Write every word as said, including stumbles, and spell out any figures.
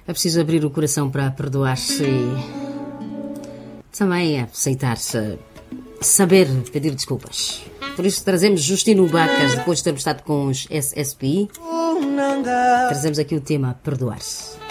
É preciso abrir o coração para perdoar-se e também aceitar-se, saber pedir desculpas. Por isso trazemos Justino Bacas, depois de termos estado com os S S P I, trazemos aqui o tema perdoar-se.